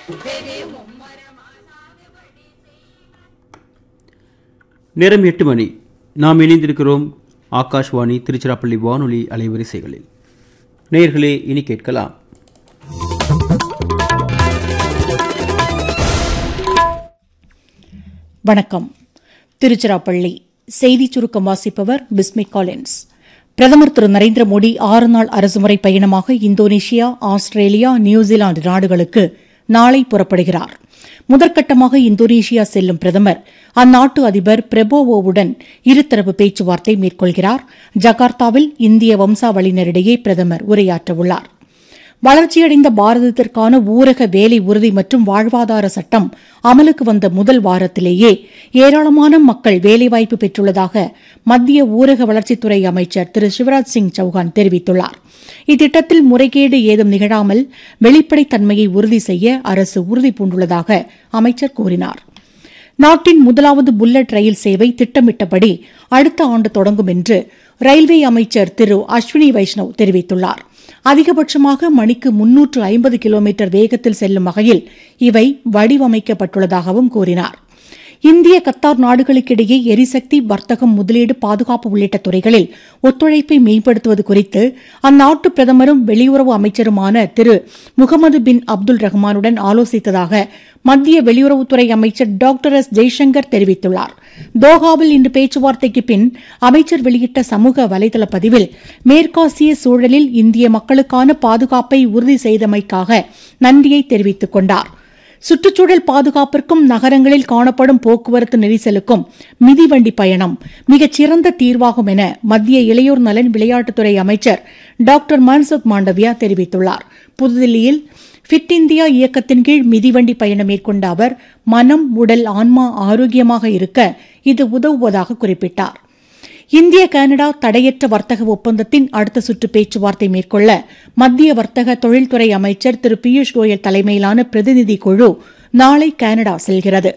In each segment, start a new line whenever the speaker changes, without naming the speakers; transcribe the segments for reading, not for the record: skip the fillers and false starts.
நேரம் 8 மணி. நாம் இணைந்திருக்கிறோம் ஆகாஷ்வாணி திருச்சிராப்பள்ளி வானொலி அலைவரிசைகளில். நேயர்களே, இனி கேட்கலாம்
வணக்கம். திருச்சிராப்பள்ளி செய்திச் சுருக்கம் வாசிப்பவர் பிஸ்மி காலின்ஸ். பிரதமர் திரு நரேந்திர மோடி 6 நாள் அரசுமுறை பயணமாக இந்தோனேஷியா, ஆஸ்திரேலியா, நியூசிலாந்து நாடுகளுக்கு நாளை புறப்படுகிறார். முதற்கட்டமாக இந்தோனேஷியா செல்லும் பிரதமர் அந்நாட்டு அதிபர் பிரபோவோவுடன் இருதரப்பு பேச்சுவார்த்தை மேற்கொள்கிறார். ஜகார்த்தாவில் இந்திய வம்சாவளியினரிடையே பிரதமர் உரையாற்றவுள்ளார். வளர்ச்சியடைந்த பாரதத்திற்கான ஊரக வேலை உறுதி மற்றும் வாழ்வாதார சட்டம் அமலுக்கு வந்த முதல் வாரத்திலேயே ஏராளமான மக்கள் வேலைவாய்ப்பு பெற்றுள்ளதாக மத்திய ஊரக வளர்ச்சித்துறை அமைச்சர் திரு சிவராஜ் சிங் சௌஹான் தெரிவித்துள்ளார். இத்திட்டத்தில் முறைகேடு ஏதும் நிகழாமல் வெளிப்படைத்தன்மையை உறுதி செய்ய அரசு உறுதிபூண்டுள்ளதாக அமைச்சர் கூறினார். நாட்டின் முதலாவது புல்லட் ரயில் சேவை திட்டமிட்டபடி அடுத்த ஆண்டு தொடங்கும் என்று ரயில்வே அமைச்சர் திரு அஸ்வினி வைஷ்ணவ் தெரிவித்துள்ளார். அதிகபட்சமாக மணிக்கு 350 கிலோமீட்டர் வேகத்தில் செல்லும் வகையில் இவை வடிவமைக்கப்பட்டுள்ளதாகவும் கூறினார். இந்திய கத்தார் நாடுகளுக்கிடையே எரிசக்தி, வர்த்தகம், முதலீடு, பாதுகாப்பு உள்ளிட்ட துறைகளில் ஒத்துழைப்பை மேம்படுத்துவது குறித்து அந்நாட்டு பிரதமரும் வெளியுறவு அமைச்சருமான திரு முகமது பின் அப்துல் ரஹ்மானுடன் ஆலோசித்ததாக மத்திய வெளியுறவுத்துறை அமைச்சர் டாக்டர் எஸ் ஜெய்சங்கர் தெரிவித்துள்ளார். தோஹாவில் இன்று பேச்சுவார்த்தைக்கு பின் அமைச்சர் வெளியிட்ட சமூக வலைதள பதிவில் மேற்காசிய சூழலில் இந்திய மக்களுக்கான பாதுகாப்பை உறுதி செய்தமைக்காக நன்றியை தெரிவித்துக் கொண்டார். சுற்றுச்சூழல் பாதுகாப்பிற்கும் நகரங்களில் காணப்படும் போக்குவரத்து நெரிசலுக்கும் மிதிவண்டி பயணம் மிகச்சிறந்த தீர்வாகும் என மத்திய இளையோர் நலன் விளையாட்டுத்துறை அமைச்சர் டாக்டர் மன்சுக் மாண்டவியா தெரிவித்துள்ளார். புதுதில்லியில் ஃபிட் இந்தியா இயக்கத்தின் கீழ் மிதிவண்டி பயணம் மேற்கொண்ட அவர் மனம், உடல், ஆன்மா ஆரோக்கியமாக இருக்க இது உதவுவதாக குறிப்பிட்டார். இந்திய கனடா தடையற்ற வர்த்தக ஒப்பந்தத்தின் அடுத்த சுற்று பேச்சுவார்த்தை மேற்கொள்ள மத்திய வர்த்தக தொழில்துறை அமைச்சர் திரு பியூஷ் கோயல் தலைமையிலான பிரதிநிதி குழு நாளை கனடா செல்கிறது.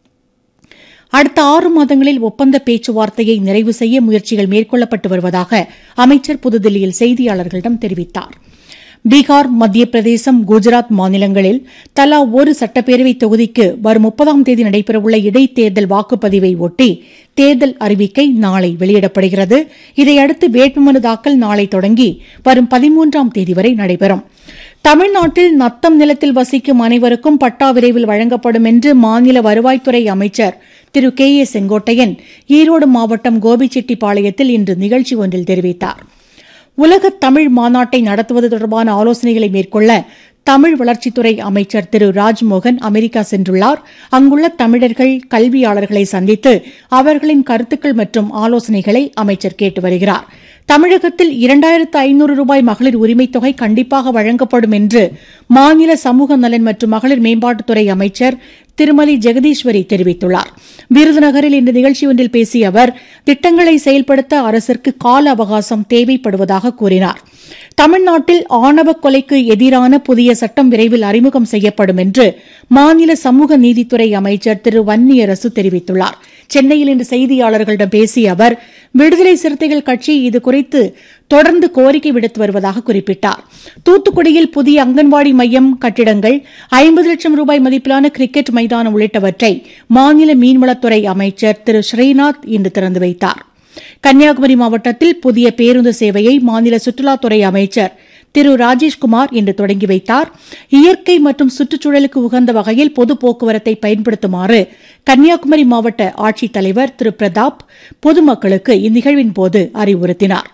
அடுத்த 6 மாதங்களில் ஒப்பந்த பேச்சுவார்த்தையை நிறைவு செய்ய முயற்சிகள் மேற்கொள்ளப்பட்டு வருவதாக அமைச்சர் புதுதில்லியில் செய்தியாளர்களிடம் தெரிவித்தார். பீகார், மத்திய பிரதேசம், குஜராத் மாநிலங்களில் தலா ஒரு சட்டப்பேரவை தொகுதிக்கு வரும் 30ஆம் தேதி நடைபெறவுள்ள இடைத்தேர்தல் வாக்குப்பதிவை ஒட்டி தேர்தல் அறிவிக்கை நாளை வெளியிடப்படுகிறது. இதையடுத்து வேட்புமனு தாக்கல் நாளை தொடங்கி வரும் 13ஆம் தேதி வரை நடைபெறும். தமிழ்நாட்டில் நத்தம் நிலத்தில் வசிக்கும் அனைவருக்கும் பட்டா விரைவில் வழங்கப்படும் என்று மாநில வருவாய்த்துறை அமைச்சர் திரு கே ஏ செங்கோட்டையன் ஈரோடு மாவட்டம் கோபிச்செட்டிப்பாளையத்தில் இன்று நிகழ்ச்சி ஒன்றில் தெரிவித்தார். உலக தமிழ் மாநாட்டை நடத்துவது தொடர்பான ஆலோசனைகளை மேற்கொள்ள தமிழ் வளர்ச்சித்துறை அமைச்சர் திரு ராஜ்மோகன் அமெரிக்கா சென்றுள்ளார். அங்குள்ள தமிழர்கள், கல்வியாளர்களை சந்தித்து அவர்களின் கருத்துக்கள் மற்றும் ஆலோசனைகளை அமைச்சர் கேட்டு வருகிறார். தமிழகத்தில் 2500 ரூபாய் மகளிர் உரிமைத் தொகை கண்டிப்பாக வழங்கப்படும் என்று மாநில சமூக நலன் மற்றும் மகளிர் மேம்பாட்டுத்துறை அமைச்சர் திருமதி ஜெகதீஸ்வரி தெரிவித்துள்ளார். விருதுநகரில் இந்த நிகழ்ச்சி ஒன்றில் பேசிய அவர் திட்டங்களை செயல்படுத்த அரசிற்கு கால அவகாசம் தேவைப்படுவதாக கூறினார். தமிழ்நாட்டில் ஆணவ கொலைக்கு எதிரான புதிய சட்டம் விரைவில் அறிமுகம் செய்யப்படும் என்று மாநில சமூக நீதித்துறை அமைச்சர் திரு வன்னியரசு தெரிவித்துள்ளார். சென்னையில் இன்று செய்தியாளர்களிடம் பேசிய அவர் விடுதலை சிறுத்தைகள் கட்சி இதுகுறித்து தொடர்ந்து கோரிக்கை விடுத்து வருவதாக குறிப்பிட்டார். தூத்துக்குடியில் புதிய அங்கன்வாடி மையம் கட்டிடங்கள், 50 லட்சம் ரூபாய் மதிப்பிலான கிரிக்கெட் மைதானம் உள்ளிட்டவற்றை மாநில மீன்வளத்துறை அமைச்சர் திரு ஸ்ரீநாத் இன்று திறந்து வைத்தார். கன்னியாகுமரி மாவட்டத்தில் புதிய பேருந்து சேவையை மாநில சுற்றுலாத்துறை அமைச்சர் திரு ராஜேஷ்குமார் இன்று தொடங்கி வைத்தார். இயற்கை மற்றும் சுற்றுச்சூழலுக்கு உகந்த வகையில் பொது போக்குவரத்தை பயன்படுத்துமாறு கன்னியாகுமரி மாவட்ட ஆட்சித்தலைவர் திரு பிரதாப் பொதுமக்களுக்கு இந்நிகழ்வின் போது அறிவுறுத்தினார்.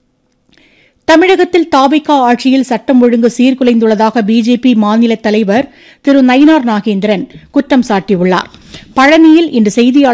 தமிழகத்தில் தாவிகா ஆட்சியில் சட்டம் ஒழுங்கு சீர்குலைந்துள்ளதாக பிஜேபி மாநில தலைவர் திரு நயினார் நாகேந்திரன் குற்றம் சாட்டியுள்ளார். பழனியில் இன்று செய்தியாளர்